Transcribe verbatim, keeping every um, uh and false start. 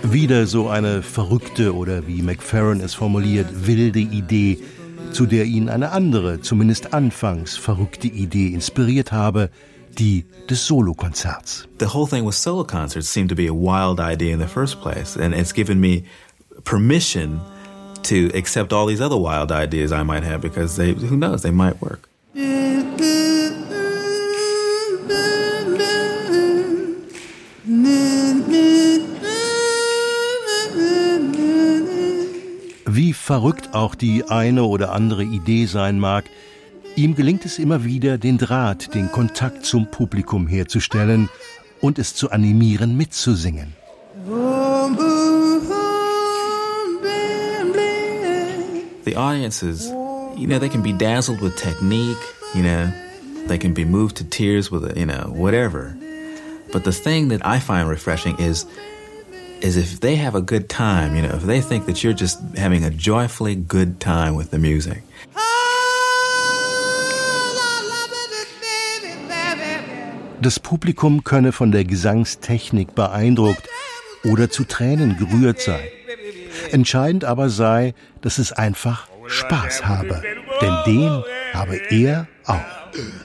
Wieder so eine verrückte oder, wie McFerrin es formuliert, wilde Idee, zu der ihn eine andere, zumindest anfangs verrückte Idee inspiriert habe, die des Solokonzerts. The whole thing with solo concerts seemed to be a wild idea in the first place, and it's given me permission to accept all these other wild ideas I might have, because they, who knows, they might work. Wie verrückt auch die eine oder andere Idee sein mag, ihm gelingt es immer wieder, den Draht, den Kontakt zum Publikum herzustellen und es zu animieren, mitzusingen. The audiences, you know, they can be dazzled with technique, you know, they can be moved to tears with, you know, whatever. But the thing that I find refreshing is is if they have a good time, you know, if they think that you're just having a joyfully good time with the music. Das Publikum könne von der Gesangstechnik beeindruckt oder zu Tränen gerührt sein. Entscheidend aber sei, dass es einfach Spaß habe, denn den habe er auch.